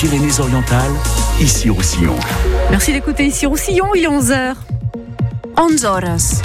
Pyrénées-Orientales, Issy-Roussillon. Merci d'écouter Issy-Roussillon, il est 11h. 11 horas.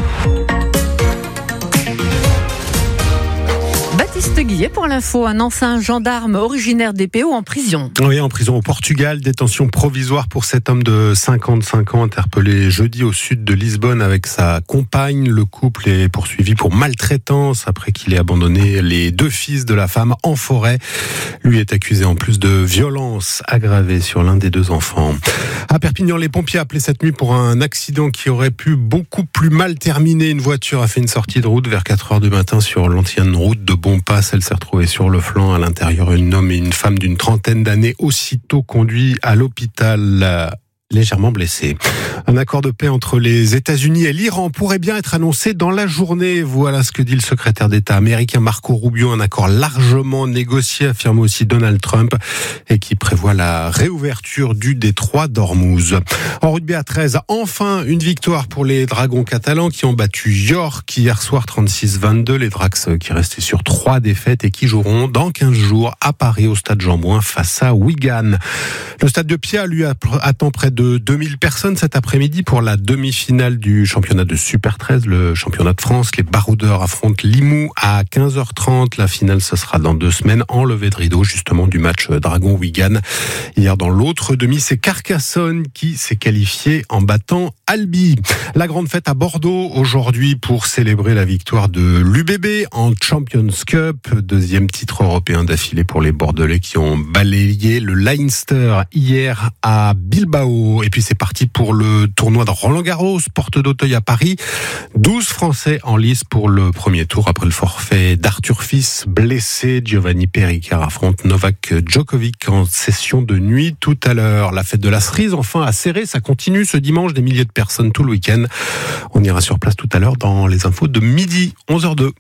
Baptiste Guillet pour l'info, un ancien gendarme originaire des PO en prison. Oui, en prison au Portugal, détention provisoire pour cet homme de 55 ans interpellé jeudi au sud de Lisbonne avec sa compagne. Le couple est poursuivi pour maltraitance après qu'il ait abandonné les 2 fils de la femme en forêt. Lui est accusé en plus de violence aggravée sur l'un des 2 enfants. À Perpignan, les pompiers appelaient cette nuit pour un accident qui aurait pu beaucoup plus mal terminer. Une voiture a fait une sortie de route vers 4h du matin sur l'ancienne route de Bonpass. Elle s'est retrouvée sur le flanc. À l'intérieur, un homme et une femme d'une trentaine d'années, aussitôt conduits à l'hôpital, légèrement blessés. Un accord de paix entre les États-Unis et l'Iran pourrait bien être annoncé dans la journée. Voilà ce que dit le secrétaire d'État américain Marco Rubio. Un accord largement négocié, affirme aussi Donald Trump, et qui prévoit la réouverture du détroit d'Ormuz. En rugby à 13, enfin une victoire pour les Dragons catalans qui ont battu York hier soir 36-22. Les Drax qui restaient sur 3 défaites et qui joueront dans 15 jours à Paris au stade Jean-Bouin face à Wigan. Le stade de Pia, lui, attend près de 2000 personnes cet après-midi pour la demi-finale du championnat de Super 13, le championnat de France. Les Baroudeurs affrontent Limoux à 15h30. La finale, ce sera dans 2 semaines en levée de rideau, justement, du match Dragon-Wigan. Hier, dans l'autre demi, c'est Carcassonne qui s'est qualifié en battant Albi. La grande fête à Bordeaux aujourd'hui pour célébrer la victoire de l'UBB en Champions Cup. 2e titre européen d'affilée pour les Bordelais qui ont balayé le Leinster hier à Bilbao. Et puis c'est parti pour le tournoi de Roland-Garros, porte d'Auteuil à Paris. 12 Français en lice pour le premier tour après le forfait d'Arthur Fils blessé. Giovanni Perricard affronte Novak Djokovic en session de nuit tout à l'heure. La fête de la cerise enfin à Serré, ça continue ce dimanche, des milliers de personnes tout le week-end. On ira sur place tout à l'heure dans les infos de midi, 11h02.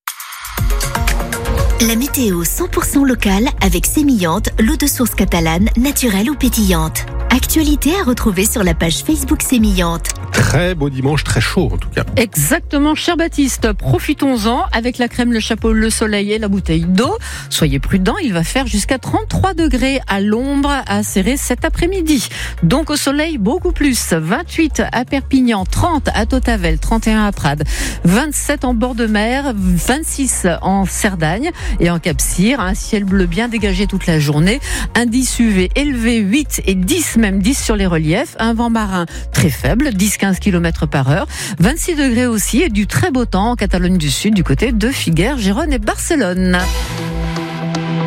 La météo 100% locale avec Sémillante, l'eau de source catalane, naturelle ou pétillante. Actualité à retrouver sur la page Facebook Sémillante. Très beau dimanche, très chaud en tout cas. Exactement, cher Baptiste, profitons-en avec la crème, le chapeau, le soleil et la bouteille d'eau. Soyez prudents, il va faire jusqu'à 33 degrés à l'ombre à Serré cet après-midi. Donc au soleil, beaucoup plus. 28 à Perpignan, 30 à Tautavel, 31 à Prades, 27 en bord de mer, 26 en Cerdagne et en Cap-Cyr. Un ciel bleu bien dégagé toute la journée. Indice UV élevé 8 et 10, même 10 sur les reliefs. Un vent marin très faible, 10-15 km par heure. 26 degrés aussi et du très beau temps en Catalogne du Sud, du côté de Figueres, Gérone et Barcelone.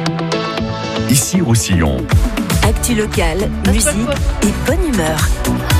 Issy-Roussillon. Actu locale, musique et bonne humeur.